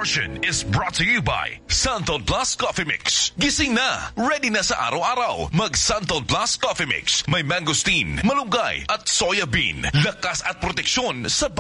portion is brought to you by Santon Plus Coffee Mix. Gising na, ready na sa araw-araw. Mag Santon Plus Coffee Mix. May mangosteen, malunggay at soya bean. Lakas at proteksyon sa